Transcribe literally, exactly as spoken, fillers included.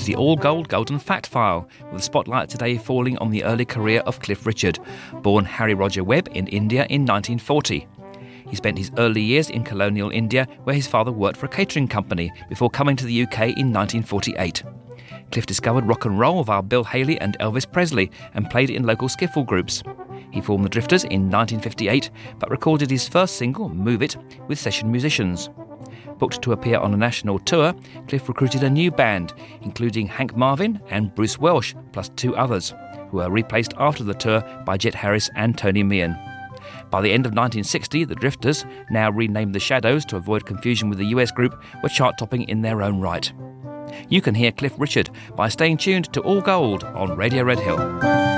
the All Gold Golden Fact File, with the spotlight today falling on the early career of Cliff Richard, born Harry Roger Webb in India in nineteen forty. He spent his early years in colonial India, where his father worked for a catering company, before coming to the U K in nineteen forty-eight. Cliff discovered rock and roll via Bill Haley and Elvis Presley and played in local skiffle groups. He formed the Drifters in nineteen fifty-eight, but recorded his first single, Move It, with session musicians. Booked to appear on a national tour, Cliff recruited a new band, including Hank Marvin and Bruce Welch, plus two others, who were replaced after the tour by Jet Harris and Tony Meehan. By the end of nineteen sixty, the Drifters, now renamed The Shadows to avoid confusion with the U S group, were chart-topping in their own right. You can hear Cliff Richard by staying tuned to All Gold on Radio Red Hill.